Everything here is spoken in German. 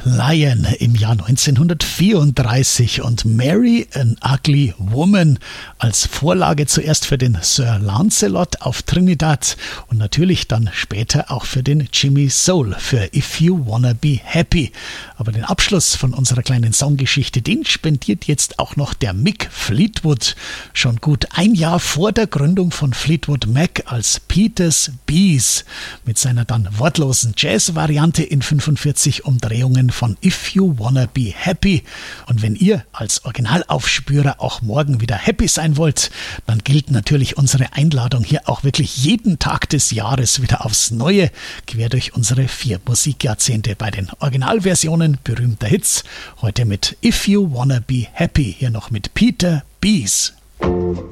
Lion im Jahr 1934 und Mary an Ugly Woman als Vorlage zuerst für den Sir Lancelot auf Trinidad und natürlich dann später auch für den Jimmy Soul für If You Wanna Be Happy. Aber den Abschluss von unserer kleinen Songgeschichte, den spendiert jetzt auch noch der Mick Fleetwood. Schon gut ein Jahr vor der Gründung von Fleetwood Mac als Peter's Bees mit seiner dann wortlosen Jazz-Variante in 45 Umdrehungen von If You Wanna Be Happy. Und wenn ihr als Originalaufspürer auch morgen wieder happy sein wollt, dann gilt natürlich unsere Einladung hier auch wirklich jeden Tag des Jahres wieder aufs Neue, quer durch unsere 4 Musikjahrzehnte bei den Originalversionen berühmter Hits. Heute mit If You Wanna Be Happy, hier noch mit Peter Bees.